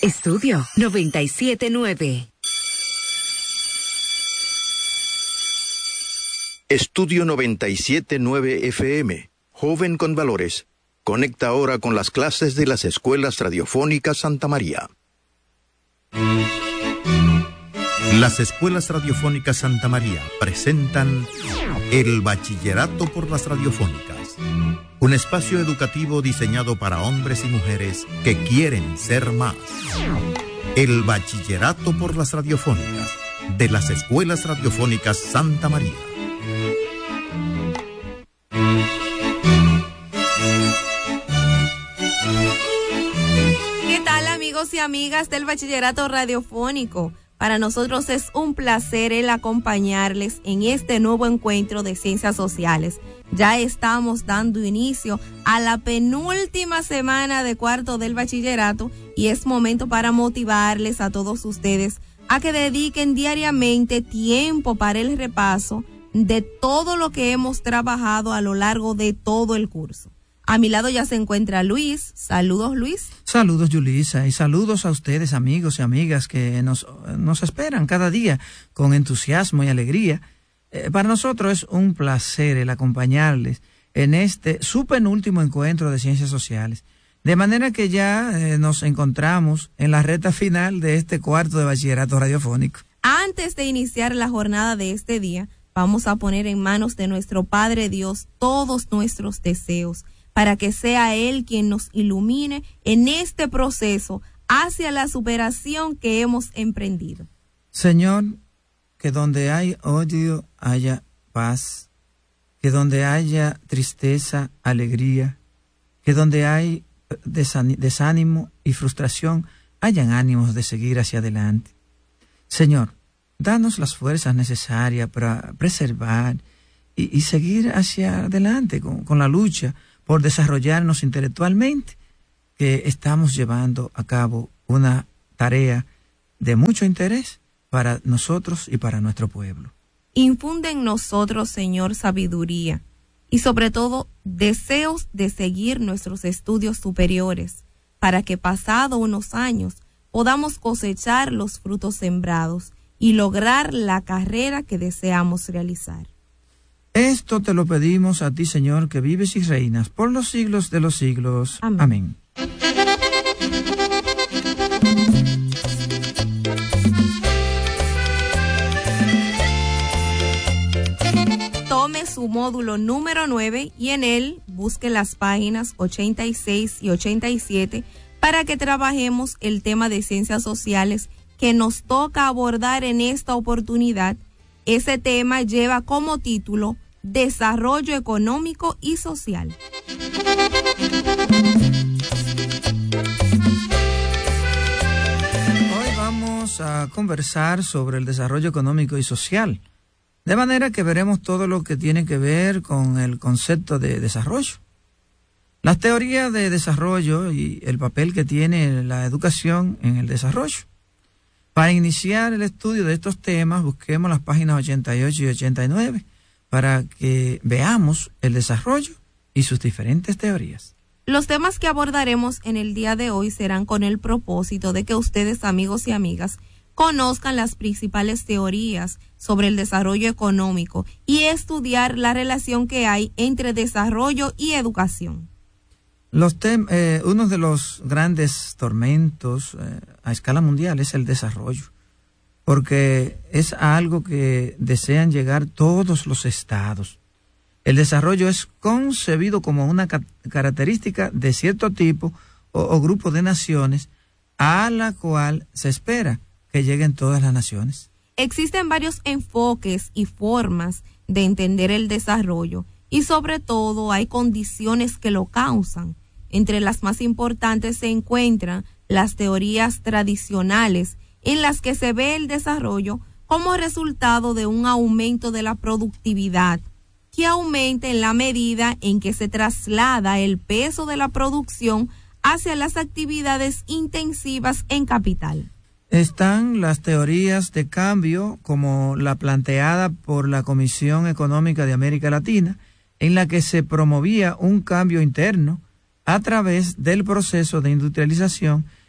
Estudio 97.9. Estudio 97.9 FM. Joven con valores. Conecta ahora con las clases de las escuelas radiofónicas Santa María. Las escuelas radiofónicas Santa María presentan el Bachillerato por las Radiofónicas, un espacio educativo diseñado para hombres y mujeres que quieren ser más. El Bachillerato por las Radiofónicas de las escuelas radiofónicas Santa María. ¿Qué tal, amigos y amigas del Bachillerato Radiofónico? Para nosotros es un placer el acompañarles en este nuevo encuentro de Ciencias Sociales. Ya estamos dando inicio a la penúltima semana de cuarto del bachillerato y es momento para motivarles a todos ustedes a que dediquen diariamente tiempo para el repaso de todo lo que hemos trabajado a lo largo de todo el curso. A mi lado ya se encuentra Luis. Saludos, Luis. Saludos, Yulisa, y saludos a ustedes, amigos y amigas que nos esperan cada día con entusiasmo y alegría. Para nosotros es un placer el acompañarles en este su penúltimo encuentro de Ciencias Sociales. De manera que ya nos encontramos en la recta final de este cuarto de bachillerato radiofónico. Antes de iniciar la jornada de este día, vamos a poner en manos de nuestro Padre Dios todos nuestros deseos, para que sea Él quien nos ilumine en este proceso hacia la superación que hemos emprendido. Señor, que donde hay odio haya paz, que donde haya tristeza, alegría, que donde hay desánimo y frustración, hayan ánimos de seguir hacia adelante. Señor, danos las fuerzas necesarias para preservar y seguir hacia adelante con la lucha por desarrollarnos intelectualmente, que estamos llevando a cabo una tarea de mucho interés para nosotros y para nuestro pueblo. Infunde en nosotros, Señor, sabiduría y sobre todo deseos de seguir nuestros estudios superiores, para que pasado unos años podamos cosechar los frutos sembrados y lograr la carrera que deseamos realizar. Esto te lo pedimos a ti, Señor, que vives y reinas por los siglos de los siglos. Amén. Amén. Tome su módulo número 9 y en él busque las páginas 86 y 87 para que trabajemos el tema de ciencias sociales que nos toca abordar en esta oportunidad. Ese tema lleva como título Desarrollo Económico y Social. Hoy vamos a conversar sobre el desarrollo económico y social, de manera que veremos todo lo que tiene que ver con el concepto de desarrollo, las teorías de desarrollo y el papel que tiene la educación en el desarrollo. Para iniciar el estudio de estos temas, busquemos las páginas 88 y 89 para que veamos el desarrollo y sus diferentes teorías. Los temas que abordaremos en el día de hoy serán con el propósito de que ustedes, amigos y amigas, conozcan las principales teorías sobre el desarrollo económico y estudiar la relación que hay entre desarrollo y educación. Uno de los grandes tormentos a escala mundial es el desarrollo, porque es algo que desean llegar todos los estados. El desarrollo es concebido como una característica de cierto tipo o grupo de naciones a la cual se espera que lleguen todas las naciones. Existen varios enfoques y formas de entender el desarrollo y sobre todo hay condiciones que lo causan. Entre las más importantes se encuentran las teorías tradicionales en las que se ve el desarrollo como resultado de un aumento de la productividad, que aumenta en la medida en que se traslada el peso de la producción hacia las actividades intensivas en capital. Están las teorías de cambio, como la planteada por la Comisión Económica de América Latina, en la que se promovía un cambio interno a través del proceso de industrialización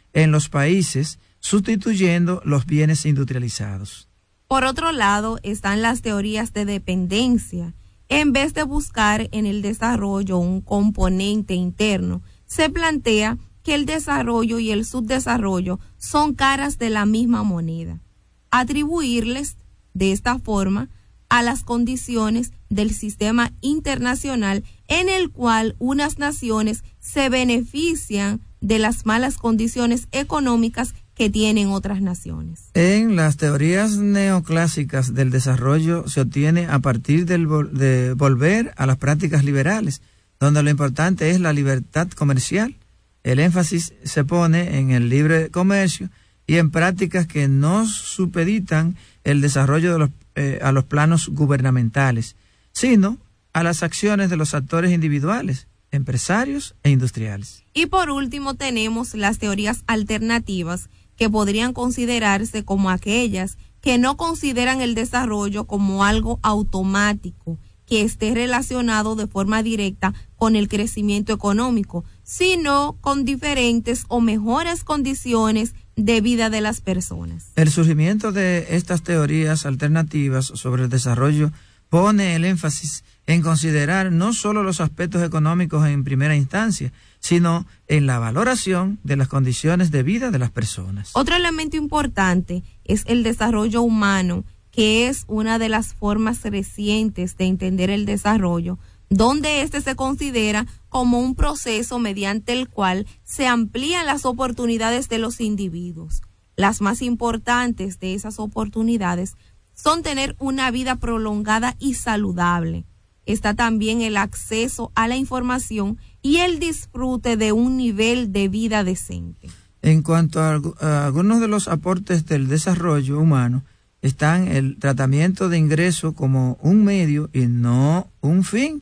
en los países, sustituyendo los bienes industrializados. Por otro lado, están las teorías de dependencia. En vez de buscar en el desarrollo un componente interno, se plantea que el desarrollo y el subdesarrollo son caras de la misma moneda. Atribuirles, de esta forma, a las condiciones del sistema internacional en el cual unas naciones se benefician de las malas condiciones económicas que tienen otras naciones. En las teorías neoclásicas del desarrollo se obtiene a partir de volver a las prácticas liberales, donde lo importante es la libertad comercial. El énfasis se pone en el libre comercio y en prácticas que no supeditan el desarrollo a los planos gubernamentales, sino a las acciones de los actores individuales, empresarios e industriales. Y por último tenemos las teorías alternativas, que podrían considerarse como aquellas que no consideran el desarrollo como algo automático, que esté relacionado de forma directa con el crecimiento económico, sino con diferentes o mejores condiciones de vida de las personas. El surgimiento de estas teorías alternativas sobre el desarrollo pone el énfasis en considerar no solo los aspectos económicos en primera instancia, sino en la valoración de las condiciones de vida de las personas. Otro elemento importante es el desarrollo humano, que es una de las formas recientes de entender el desarrollo, donde este se considera como un proceso mediante el cual se amplían las oportunidades de los individuos. Las más importantes de esas oportunidades son tener una vida prolongada y saludable. Está también el acceso a la información y el disfrute de un nivel de vida decente. En cuanto a algunos de los aportes del desarrollo humano, están el tratamiento de ingreso como un medio y no un fin,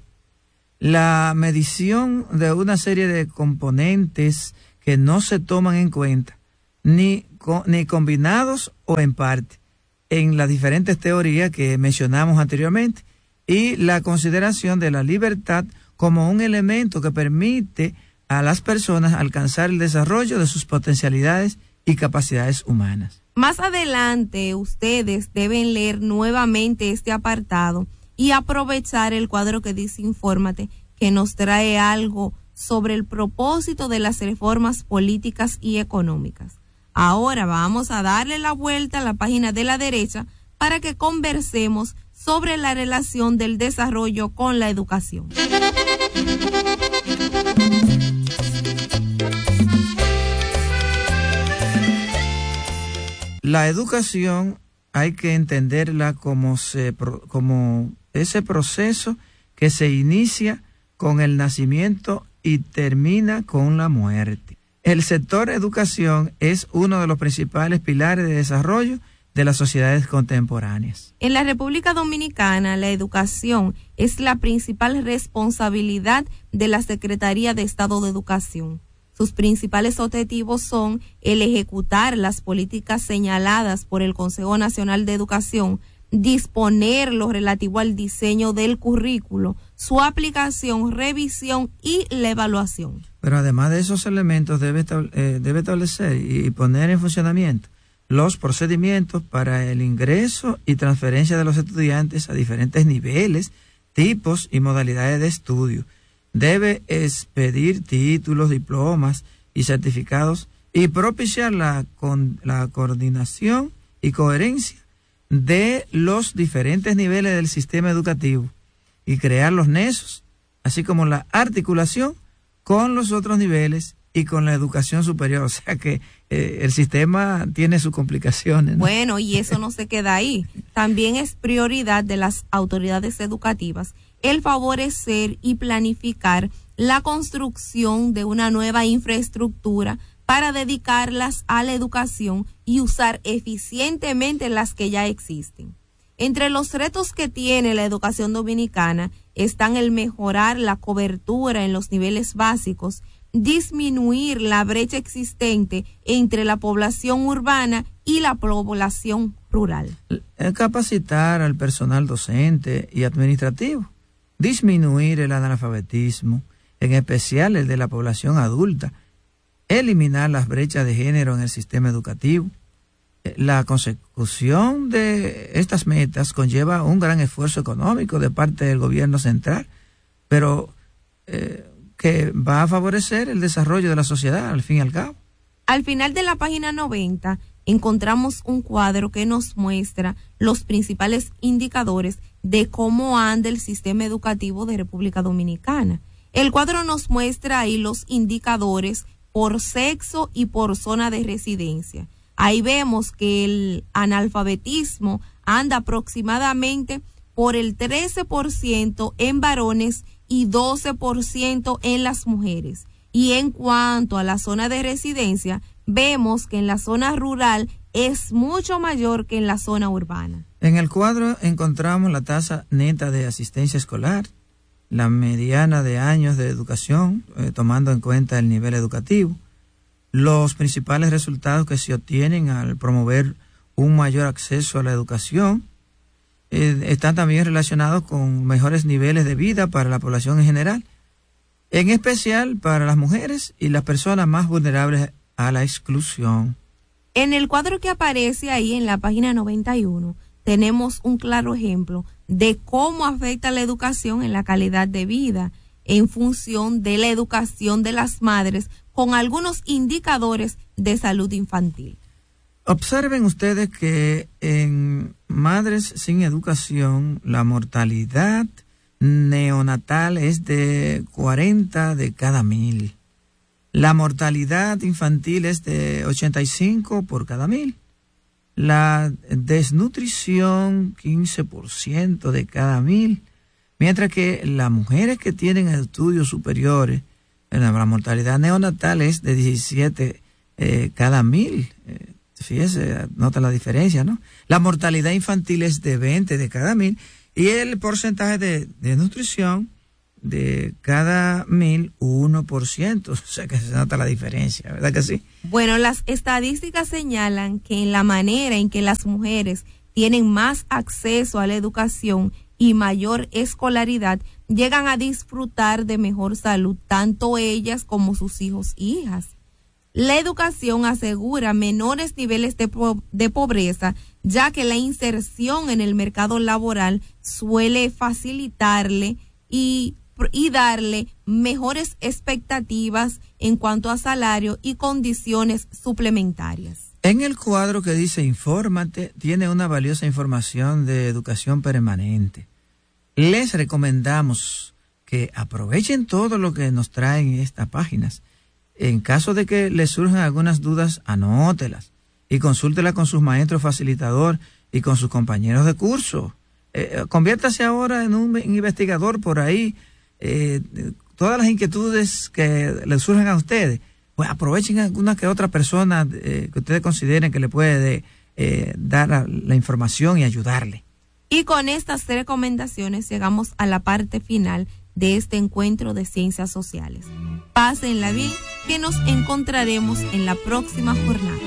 la medición de una serie de componentes que no se toman en cuenta, ni combinados o en parte, en las diferentes teorías que mencionamos anteriormente, y la consideración de la libertad como un elemento que permite a las personas alcanzar el desarrollo de sus potencialidades y capacidades humanas. Más adelante, ustedes deben leer nuevamente este apartado y aprovechar el cuadro que dice Infórmate, que nos trae algo sobre el propósito de las reformas políticas y económicas. Ahora vamos a darle la vuelta a la página de la derecha para que conversemos sobre la relación del desarrollo con la educación. La educación hay que entenderla como ese proceso que se inicia con el nacimiento y termina con la muerte. El sector educación es uno de los principales pilares de desarrollo de las sociedades contemporáneas. En la República Dominicana, la educación es la principal responsabilidad de la Secretaría de Estado de Educación. Sus principales objetivos son el ejecutar las políticas señaladas por el Consejo Nacional de Educación, disponer lo relativo al diseño del currículo, su aplicación, revisión y la evaluación. Pero además de esos elementos debe establecer y poner en funcionamiento los procedimientos para el ingreso y transferencia de los estudiantes a diferentes niveles, tipos y modalidades de estudio. Debe expedir títulos, diplomas y certificados y propiciar la coordinación y coherencia de los diferentes niveles del sistema educativo y crear los nexos, así como la articulación con los otros niveles y con la educación superior. O sea que el sistema tiene sus complicaciones, ¿no? Bueno, y eso no se queda ahí. También es prioridad de las autoridades educativas el favorecer y planificar la construcción de una nueva infraestructura para dedicarlas a la educación y usar eficientemente las que ya existen. Entre los retos que tiene la educación dominicana están el mejorar la cobertura en los niveles básicos, disminuir la brecha existente entre la población urbana y la población rural. Capacitar al personal docente y administrativo, disminuir el analfabetismo, en especial el de la población adulta, eliminar las brechas de género en el sistema educativo. La consecución de estas metas conlleva un gran esfuerzo económico de parte del gobierno central, pero que va a favorecer el desarrollo de la sociedad, al fin y al cabo. Al final de la página 90 encontramos un cuadro que nos muestra los principales indicadores de cómo anda el sistema educativo de República Dominicana. El cuadro nos muestra ahí los indicadores por sexo y por zona de residencia. Ahí vemos que el analfabetismo anda aproximadamente por el 13% en varones y 12% en las mujeres. Y en cuanto a la zona de residencia, vemos que en la zona rural es mucho mayor que en la zona urbana. En el cuadro encontramos la tasa neta de asistencia escolar, la mediana de años de educación, tomando en cuenta el nivel educativo, los principales resultados que se obtienen al promover un mayor acceso a la educación, están también relacionados con mejores niveles de vida para la población en general, en especial para las mujeres y las personas más vulnerables a la exclusión. En el cuadro que aparece ahí en la página 91, tenemos un claro ejemplo de cómo afecta la educación en la calidad de vida en función de la educación de las madres, con algunos indicadores de salud infantil. Observen ustedes que en madres sin educación la mortalidad neonatal es de 40 de cada 1000. La mortalidad infantil es de 85 por cada 1000. La desnutrición 15% de cada 1000. Mientras que las mujeres que tienen estudios superiores, la mortalidad neonatal es de 17 cada 1000. Fíjese, nota la diferencia, ¿no? La mortalidad infantil es de 20 de cada 1000 y el porcentaje de nutrición de cada 1000, 1%. O sea que se nota la diferencia, ¿verdad que sí? Bueno, las estadísticas señalan que en la manera en que las mujeres tienen más acceso a la educación y mayor escolaridad, llegan a disfrutar de mejor salud, tanto ellas como sus hijos e hijas. La educación asegura menores niveles de pobreza, ya que la inserción en el mercado laboral suele facilitarle y darle mejores expectativas en cuanto a salario y condiciones suplementarias. En el cuadro que dice Infórmate, tiene una valiosa información de educación permanente. Les recomendamos que aprovechen todo lo que nos traen estas páginas. En caso de que les surjan algunas dudas, anótelas y consúltelas con sus maestros facilitador y con sus compañeros de curso. Conviértase ahora en un investigador por ahí. Todas las inquietudes que les surjan a ustedes, pues aprovechen a alguna que otra persona que ustedes consideren que le puede dar la información y ayudarle. Y con estas recomendaciones llegamos a la parte final de este encuentro de ciencias sociales. Pásenla bien, que nos encontraremos en la próxima jornada.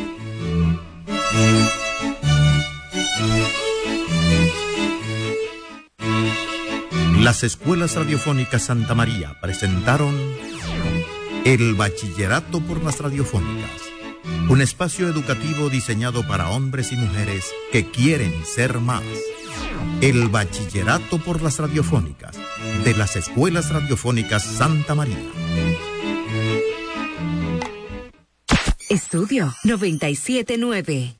Las escuelas radiofónicas Santa María presentaron El Bachillerato por las Radiofónicas, un espacio educativo diseñado para hombres y mujeres que quieren ser más. El Bachillerato por las Radiofónicas, de las escuelas radiofónicas Santa María. Estudio 97.9.